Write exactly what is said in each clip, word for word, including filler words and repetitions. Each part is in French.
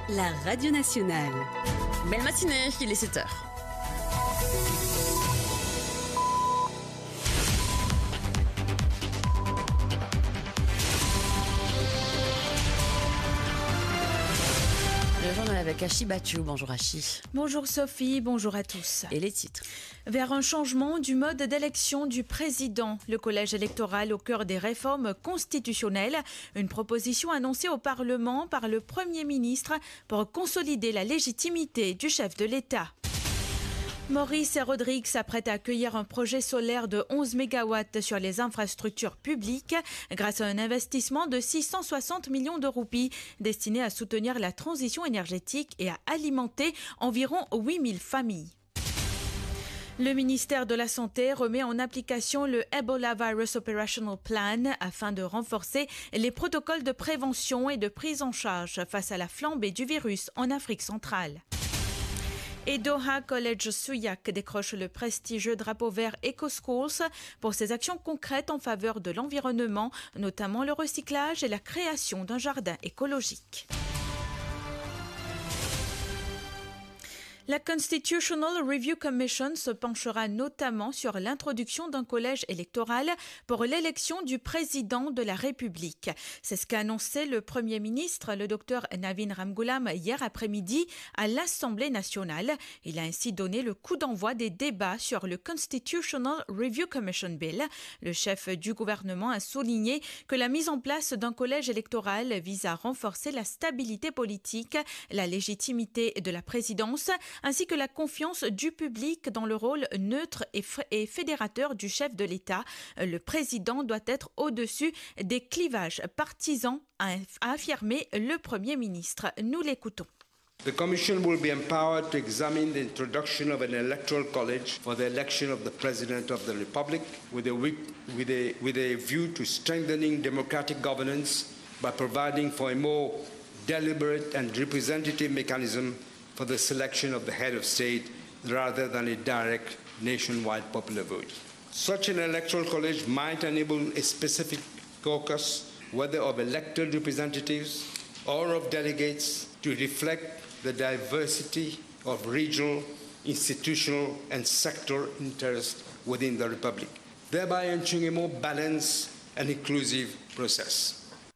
la Radio Nationale. Belle matinée, il est sept heures. Le journal avec Achi Bachou. Bonjour Achi. Bonjour Sophie, bonjour à tous. Et les titres. Vers un changement du mode d'élection du président, le collège électoral au cœur des réformes constitutionnelles, une proposition annoncée au Parlement par le Premier ministre pour consolider la légitimité du chef de l'État. Maurice et Rodrigue s'apprêtent à accueillir un projet solaire de onze mégawatts sur les infrastructures publiques grâce à un investissement de six cent soixante millions de roupies destiné à soutenir la transition énergétique et à alimenter environ huit mille familles. Le ministère de la Santé remet en application le Ebola Virus Operational Plan afin de renforcer les protocoles de prévention et de prise en charge face à la flambée du virus en Afrique centrale. Et Doha College Souillac décroche le prestigieux drapeau vert EcoSchools pour ses actions concrètes en faveur de l'environnement, notamment le recyclage et la création d'un jardin écologique. La Constitutional Review Commission se penchera notamment sur l'introduction d'un collège électoral pour l'élection du président de la République. C'est ce qu'a annoncé le Premier ministre, le docteur Navin Ramgoolam, hier après-midi à l'Assemblée nationale. Il a ainsi donné le coup d'envoi des débats sur le Constitutional Review Commission Bill. Le chef du gouvernement a souligné que la mise en place d'un collège électoral vise à renforcer la stabilité politique, la légitimité de la présidence, ainsi que la confiance du public dans le rôle neutre et, f- et fédérateur du chef de l'État. Le président doit être au-dessus des clivages partisans, a, a affirmé le Premier ministre. Nous l'écoutons. The Commission will be empowered to examine the introduction of an electoral college for the election of the President of the Republic with a, with a, with a view to strengthening democratic governance by providing for a more deliberate and representative mechanism for the selection of the head of state rather than a direct nationwide popular vote. Such an electoral college might enable a specific caucus, whether of elected representatives or of delegates, to reflect the diversity of regional, institutional and sector interests within the Republic, thereby ensuring a more balanced and inclusive process.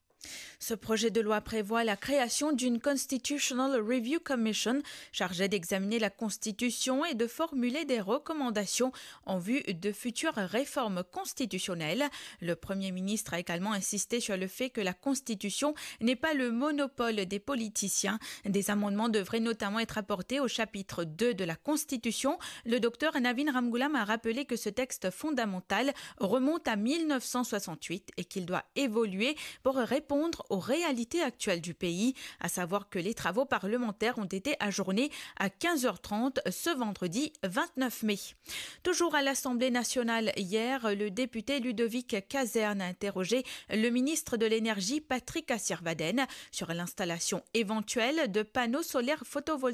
Ce projet de loi prévoit la création d'une Constitutional Review Commission chargée d'examiner la Constitution et de formuler des recommandations en vue de futures réformes constitutionnelles. Le Premier ministre a également insisté sur le fait que la Constitution n'est pas le monopole des politiciens. Des amendements devraient notamment être apportés au chapitre deux de la Constitution. Le docteur Navin Ramgoolam a rappelé que ce texte fondamental remonte à mille neuf cent soixante-huit et qu'il doit évoluer pour répondre aux réalités actuelles du pays, à savoir que les travaux parlementaires ont été ajournés à quinze heures trente ce vendredi vingt-neuf mai. Toujours à l'Assemblée nationale hier, le député Ludovic Caserne a interrogé le ministre de l'Énergie Patrick Assirvaden sur l'installation éventuelle de panneaux solaires photovoltaïques